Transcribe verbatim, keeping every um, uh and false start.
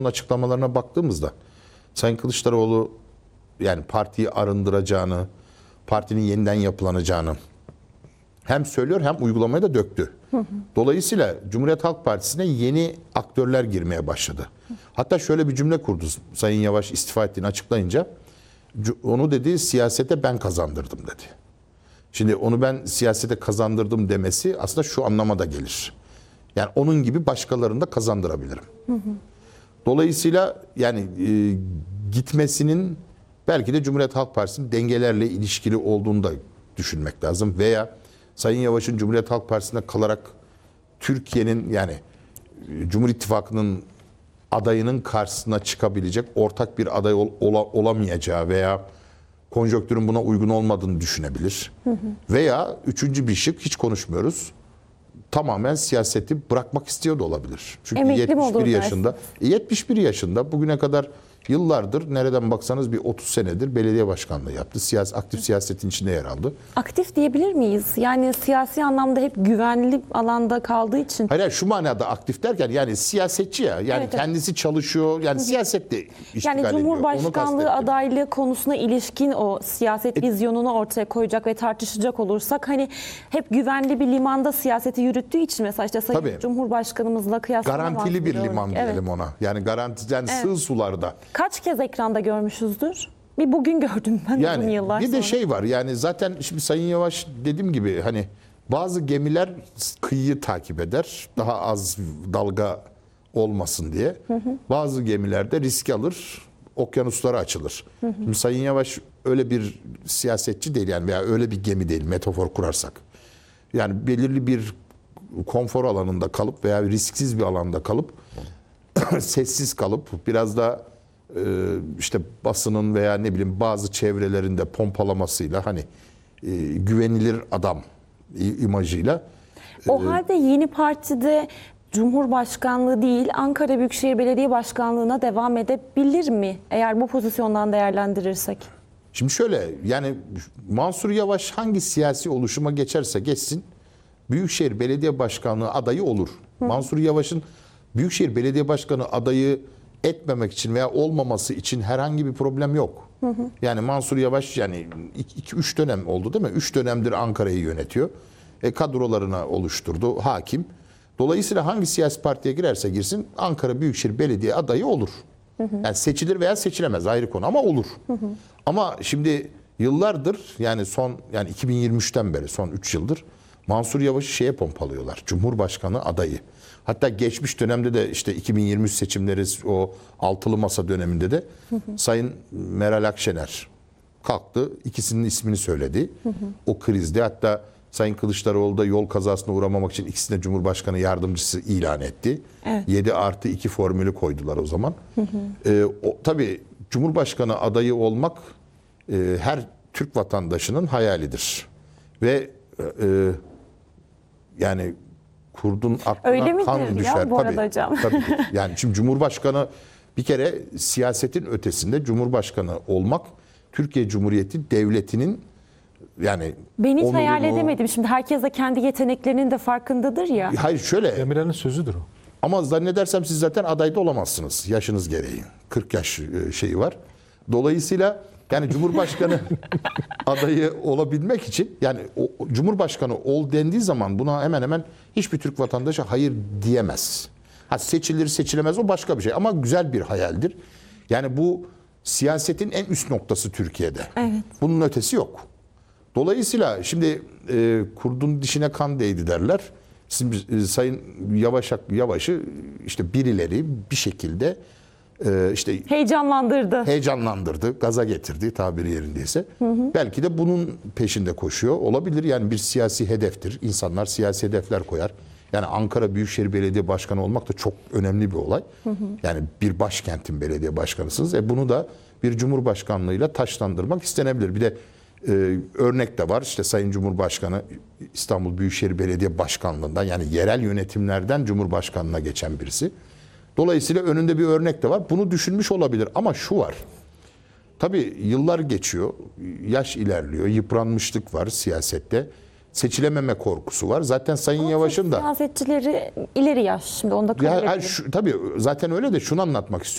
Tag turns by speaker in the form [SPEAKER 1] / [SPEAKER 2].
[SPEAKER 1] açıklamalarına baktığımızda Sayın Kılıçdaroğlu yani partiyi arındıracağını, partinin yeniden yapılanacağını hem söylüyor hem uygulamaya da döktü. Hı hı. Dolayısıyla Cumhuriyet Halk Partisi'ne yeni aktörler girmeye başladı. Hatta şöyle bir cümle kurdu Sayın Yavaş istifa ettiğini açıklayınca. Onu dedi siyasete ben kazandırdım dedi. Şimdi onu ben siyasete kazandırdım demesi aslında şu anlama da gelir. Yani onun gibi başkalarını da kazandırabilirim. Hı hı. Dolayısıyla yani e, gitmesinin belki de Cumhuriyet Halk Partisi'nin dengelerle ilişkili olduğunu da düşünmek lazım. Veya Sayın Yavaş'ın Cumhuriyet Halk Partisi'nde kalarak Türkiye'nin yani Cumhur İttifakı'nın adayının karşısına çıkabilecek ortak bir aday ol, ola, olamayacağı veya konjonktürün buna uygun olmadığını düşünebilir. Hı hı. Veya üçüncü bir şık hiç konuşmuyoruz. Tamamen siyaseti bırakmak istiyor da olabilir. Çünkü
[SPEAKER 2] Emekli
[SPEAKER 1] yetmiş bir yaşında, yetmiş bir yaşında bugüne kadar yıllardır nereden baksanız bir otuz senedir belediye başkanlığı yaptı. Siyasi, aktif siyasetin içinde yer aldı.
[SPEAKER 2] Aktif diyebilir miyiz? Yani siyasi anlamda hep güvenli alanda kaldığı için.
[SPEAKER 1] Hayır, şu manada aktif derken yani siyasetçi ya. Yani evet, kendisi evet. çalışıyor. Yani siyasette iştigal ediyor.
[SPEAKER 2] Yani Cumhurbaşkanlığı adaylığı konusuna ilişkin o siyaset e, vizyonunu ortaya koyacak ve tartışacak olursak hani hep güvenli bir limanda siyaseti yürüttüğü için mesela işte Sayın tabii, Cumhurbaşkanımızla kıyaslanamaz.
[SPEAKER 1] Garantili bir liman evet. diyelim ona. Yani garantiden evet. sığ sularda.
[SPEAKER 2] Kaç kez ekranda görmüşüzdür? Bir bugün gördüm ben yani, uzun yıllar
[SPEAKER 1] bir
[SPEAKER 2] sonra.
[SPEAKER 1] de şey var yani zaten şimdi Sayın Yavaş dediğim gibi hani bazı gemiler kıyıyı takip eder. Daha az dalga olmasın diye. Hı hı. Bazı gemilerde risk alır. Okyanuslara açılır. Hı hı. Şimdi Sayın Yavaş öyle bir siyasetçi değil yani veya öyle bir gemi değil metafor kurarsak. Yani belirli bir konfor alanında kalıp veya risksiz bir alanda kalıp sessiz kalıp biraz da işte basının veya ne bileyim bazı çevrelerinde pompalamasıyla hani e, güvenilir adam imajıyla.
[SPEAKER 2] O e, halde yeni partide Cumhurbaşkanlığı değil Ankara Büyükşehir Belediye Başkanlığı'na devam edebilir mi? Eğer bu pozisyondan değerlendirirsek.
[SPEAKER 1] Şimdi şöyle yani Mansur Yavaş hangi siyasi oluşuma geçerse geçsin Büyükşehir Belediye Başkanlığı adayı olur. Hı. Mansur Yavaş'ın Büyükşehir Belediye Başkanı adayı etmemek için veya olmaması için herhangi bir problem yok. Hı hı. Yani Mansur Yavaş yani iki üç dönem oldu değil mi? üç dönemdir Ankara'yı yönetiyor. E, kadrolarına oluşturdu hakim. Dolayısıyla hangi siyasi partiye girerse girsin Ankara Büyükşehir Belediye adayı olur. Hı hı. Yani seçilir veya seçilemez ayrı konu ama olur. Hı hı. Ama şimdi yıllardır yani son yani iki bin yirmi üçten beri son üç yıldır Mansur Yavaş'ı şeye pompalıyorlar. Cumhurbaşkanı adayı. Hatta geçmiş dönemde de işte iki bin yirmi üç seçimleri o altılı masa döneminde de hı hı. Sayın Meral Akşener kalktı. İkisinin ismini söyledi. Hı hı. O krizde hatta Sayın Kılıçdaroğlu da yol kazasına uğramamak için ikisine Cumhurbaşkanı yardımcısı ilan etti. Evet. yedi artı iki formülü koydular o zaman. Hı hı. Ee, o, tabii Cumhurbaşkanı adayı olmak e, her Türk vatandaşının hayalidir. Ve e, yani kurdun aklına kan düşer.
[SPEAKER 2] Ya, bu
[SPEAKER 1] tabii,
[SPEAKER 2] arada hocam.
[SPEAKER 1] Tabii. Yani şimdi Cumhurbaşkanı bir kere siyasetin ötesinde Cumhurbaşkanı olmak Türkiye Cumhuriyeti Devleti'nin yani
[SPEAKER 2] ben hiç
[SPEAKER 1] onurunu...
[SPEAKER 2] hayal edemedim. Şimdi herkes de kendi yeteneklerinin de farkındadır ya.
[SPEAKER 1] Hayır şöyle.
[SPEAKER 3] Demirel'in sözüdür o.
[SPEAKER 1] Ama zannedersem siz zaten adayda olamazsınız yaşınız gereği. kırk yaş şeyi var. Dolayısıyla yani Cumhurbaşkanı adayı olabilmek için yani o, Cumhurbaşkanı ol dendiği zaman buna hemen hemen hiçbir Türk vatandaşı hayır diyemez. Ha, seçilir seçilemez o başka bir şey ama güzel bir hayaldir. Yani bu siyasetin en üst noktası Türkiye'de. Evet. Bunun ötesi yok. Dolayısıyla şimdi e, kurdun dişine kan değdi derler. Şimdi e, Sayın Yavaş, Yavaş'ı işte birileri bir şekilde Ee, işte
[SPEAKER 2] heyecanlandırdı.
[SPEAKER 1] Heyecanlandırdı, gaza getirdi tabiri yerindeyse. Hı hı. Belki de bunun peşinde koşuyor. Olabilir yani bir siyasi hedeftir. İnsanlar siyasi hedefler koyar. Yani Ankara Büyükşehir Belediye Başkanı olmak da çok önemli bir olay. Hı hı. Yani bir başkentin belediye başkanısınız. E bunu da bir cumhurbaşkanlığıyla taçlandırmak istenebilir. Bir de e, örnek de var. İşte Sayın Cumhurbaşkanı İstanbul Büyükşehir Belediye Başkanlığından yani yerel yönetimlerden Cumhurbaşkanlığına geçen birisi. Dolayısıyla önünde bir örnek de var. Bunu düşünmüş olabilir ama şu var. Tabii yıllar geçiyor, yaş ilerliyor, yıpranmışlık var siyasette. Seçilememe korkusu var. Zaten Sayın ama Yavaş'ın da...
[SPEAKER 2] Siyasetçileri ileri yaş. Şimdi onu da kabul
[SPEAKER 1] ya,
[SPEAKER 2] edelim.
[SPEAKER 1] Şu, tabii zaten öyle de şunu anlatmak istiyorum.